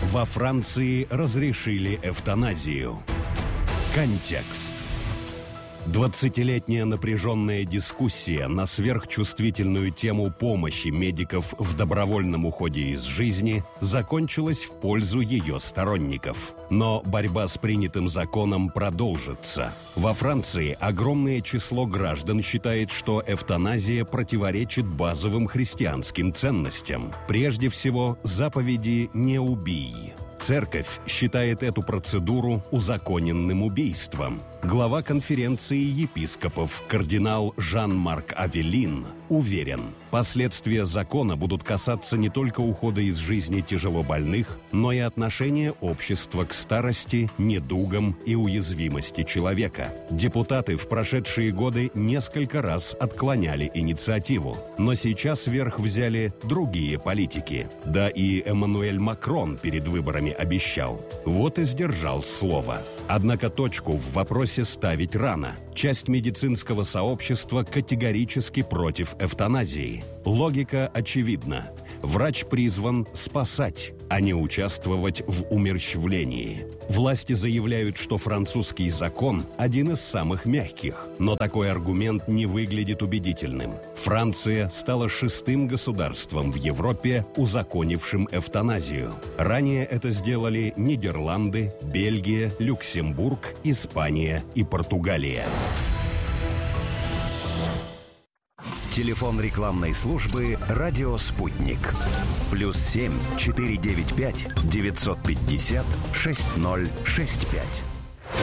Во Франции разрешили эвтаназию. Контекст. 20-летняя напряженная дискуссия на сверхчувствительную тему помощи медиков в добровольном уходе из жизни закончилась в пользу ее сторонников. Но борьба с принятым законом продолжится. Во Франции огромное число граждан считает, что эвтаназия противоречит базовым христианским ценностям. Прежде всего, заповеди «не убий». Церковь считает эту процедуру узаконенным убийством. Глава конференции епископов кардинал Жан-Марк Авелин уверен, последствия закона будут касаться не только ухода из жизни тяжелобольных, но и отношения общества к старости, недугам и уязвимости человека. Депутаты в прошедшие годы несколько раз отклоняли инициативу, но сейчас верх взяли другие политики. Да и Эммануэль Макрон перед выборами обещал. Вот и сдержал слово. Однако точку в вопросе ставить рано. Часть медицинского сообщества категорически против эвтаназии. Логика очевидна. Врач призван спасать, а не участвовать в умерщвлении. Власти заявляют, что французский закон один из самых мягких, но такой аргумент не выглядит убедительным. Франция стала 6-м государством в Европе, узаконившим эвтаназию. Ранее это сделали Нидерланды, Бельгия, Люксембург, Испания и Португалия. Телефон рекламной службы «Радио Спутник». +7 495 950 6065.